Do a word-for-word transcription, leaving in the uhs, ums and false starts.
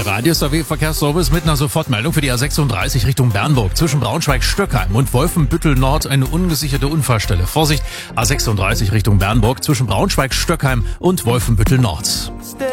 Radius A W Verkehrsservice mit einer Sofortmeldung für die A sechsunddreißig Richtung Bernburg. Zwischen Braunschweig-Stöckheim und Wolfenbüttel-Nord eine ungesicherte Unfallstelle. Vorsicht, A sechsunddreißig Richtung Bernburg zwischen Braunschweig-Stöckheim und Wolfenbüttel-Nord.